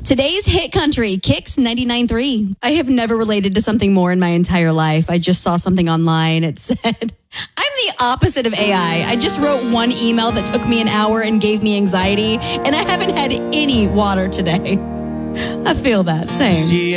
Today's hit country, Kicks 99.3. I have never related to something more in my entire life. I just saw something online. It said, I'm the opposite of AI. I just wrote one email that took me an hour and gave me anxiety, and I haven't had any water today. I feel that. Same.